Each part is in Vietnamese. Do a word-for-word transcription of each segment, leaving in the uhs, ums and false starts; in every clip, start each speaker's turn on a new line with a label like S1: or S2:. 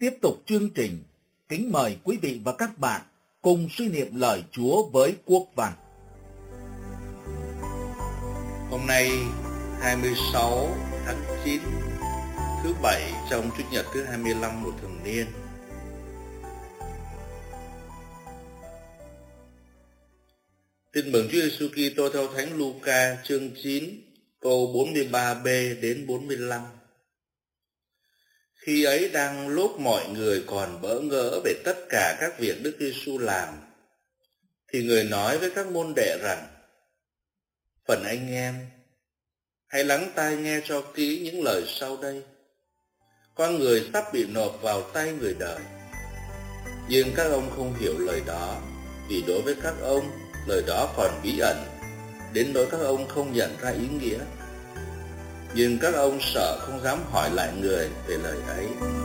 S1: Tiếp tục chương trình, kính mời quý vị và các bạn cùng suy niệm lời Chúa với Quốc Văn.
S2: Hôm nay hai mươi sáu tháng chín, thứ bảy trong Chủ nhật thứ hai mươi lăm của thường niên. Tin mừng Chúa Giêsu Kitô theo Thánh Luca chương chín, câu bốn mươi ba b đến bốn mươi lăm. Khi ấy đang lúc mọi người còn bỡ ngỡ về tất cả các việc Đức Giêsu làm, thì người nói với các môn đệ rằng: Phần anh em, hãy lắng tai nghe cho kỹ những lời sau đây. Con người sắp bị nộp vào tay người đời, nhưng các ông không hiểu lời đó, vì đối với các ông lời đó còn bí ẩn, đến nỗi các ông không nhận ra ý nghĩa. Nhưng các ông sợ không dám hỏi lại người về lời ấy.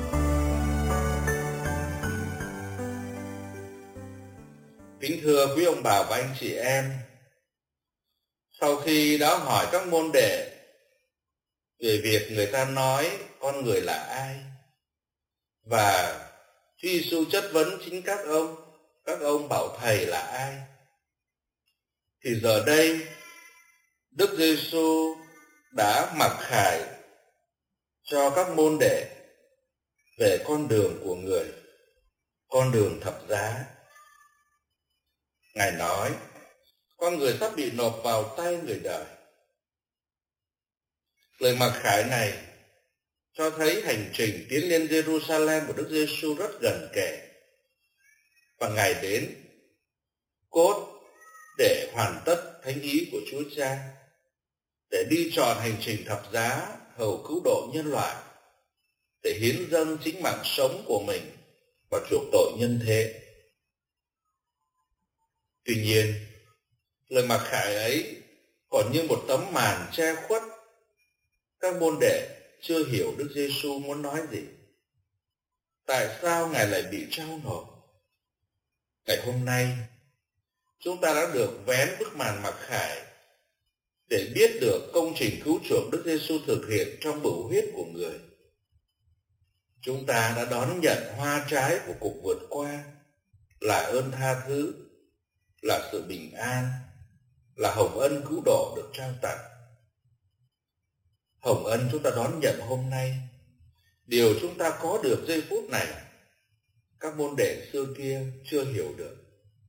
S2: Kính thưa quý ông bà và anh chị em, sau khi đã hỏi các môn đệ về việc người ta nói con người là ai, và Chúa Giêsu chất vấn chính các ông, các ông bảo thầy là ai, thì giờ đây Đức Giêsu đã mặc khải cho các môn đệ về con đường của người, con đường thập giá. Ngài nói, con người sắp bị nộp vào tay người đời. Lời mặc khải này cho thấy hành trình tiến lên Jerusalem của Đức Giêsu rất gần kề, và Ngài đến cốt để hoàn tất thánh ý của Chúa Cha, để đi trọn hành trình thập giá hầu cứu độ nhân loại, để hiến dâng chính mạng sống của mình và chuộc tội nhân thế. Tuy nhiên, lời mặc khải ấy còn như một tấm màn che khuất. Các môn đệ chưa hiểu Đức Giêsu muốn nói gì. Tại sao Ngài lại bị trao nộp? Ngày hôm nay, chúng ta đã được vén bức màn mặc khải để biết được công trình cứu chuộc Đức Giêsu thực hiện trong bửu huyết của người. Chúng ta đã đón nhận hoa trái của cuộc vượt qua, là ơn tha thứ, là sự bình an, là hồng ân cứu độ được trao tặng. Hồng ân chúng ta đón nhận hôm nay, điều chúng ta có được giây phút này, các môn đệ xưa kia chưa hiểu được.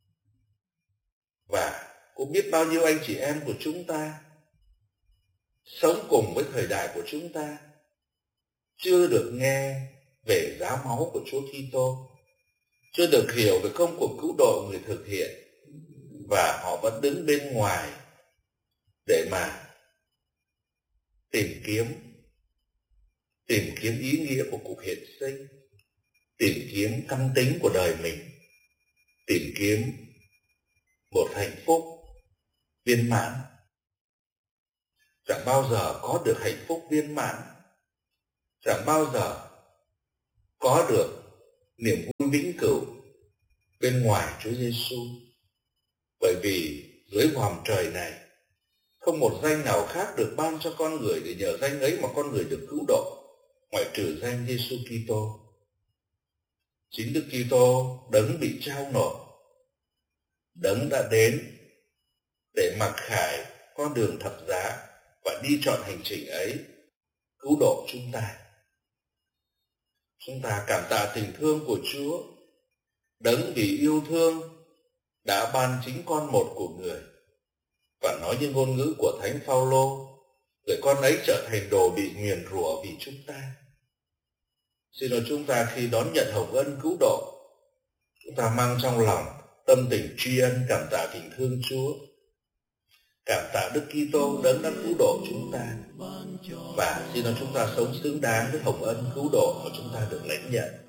S2: Và cũng biết bao nhiêu anh chị em của chúng ta sống cùng với thời đại của chúng ta chưa được nghe về giá máu của Chúa Kitô, chưa được hiểu về công cuộc cứu độ người thực hiện, và họ vẫn đứng bên ngoài để mà tìm kiếm tìm kiếm ý nghĩa của cuộc hiện sinh, tìm kiếm căn tính của đời mình, tìm kiếm một hạnh phúc viên mãn. Chẳng bao giờ có được hạnh phúc viên mãn, chẳng bao giờ có được niềm vui vĩnh cửu bên ngoài Chúa Giêsu, bởi vì dưới vòm trời này không một danh nào khác được ban cho con người để nhờ danh ấy mà con người được cứu độ, ngoại trừ danh Giêsu Kitô. Chính Đức Kitô đấng bị trao nộp, đấng đã đến để mặc khải con đường thập giá và đi trọn hành trình ấy, cứu độ chúng ta. Chúng ta cảm tạ tình thương của Chúa, đấng vì yêu thương đã ban chính con một của người, và nói như ngôn ngữ của Thánh Phaolô, người con ấy trở thành đồ bị nguyền rủa vì chúng ta. Xin lỗi chúng ta khi đón nhận hồng ân cứu độ, chúng ta mang trong lòng tâm tình tri ân cảm tạ tình thương Chúa, cảm tạ Đức Kitô đấng đã cứu độ chúng ta, và xin lỗi chúng ta sống xứng đáng với hồng ân cứu độ mà chúng ta được lãnh nhận.